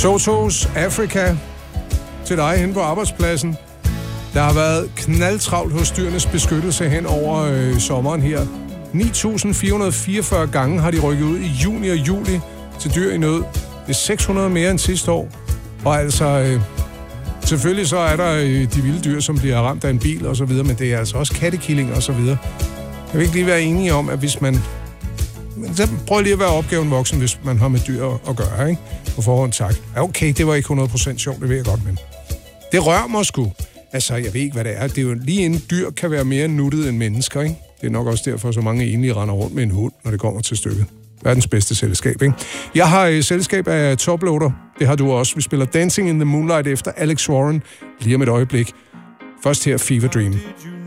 Sotos Africa til dig hen på arbejdspladsen. Der har været knaldtravlt hos Dyrenes Beskyttelse hen over sommeren her. 9.444 gange har de rykket ud i juni og juli til dyr i nød. Det er 600 mere end sidste år. Og altså, selvfølgelig så er der de vilde dyr, som bliver ramt af en bil og så videre, men det er altså også kattekillinger og så videre. Jeg vil ikke lige være enige om, at hvis man... Så prøv lige at være opgaven voksen, hvis man har med dyr at gøre, ikke? På forhånd tak. Ja, okay, det var ikke 100% sjovt, det ved jeg godt, men... Det rører mig sgu. Altså, jeg ved ikke, hvad det er. Det er jo lige inden dyr kan være mere nuttet end mennesker, ikke? Det er nok også derfor, så mange enlige render rundt med en hund, når det kommer til stykket. Verdens bedste selskab, ikke? Jeg har selskab af toploader. Det har du også. Vi spiller Dancing in the Moonlight efter Alex Warren lige om et øjeblik. Først her Fever Dream.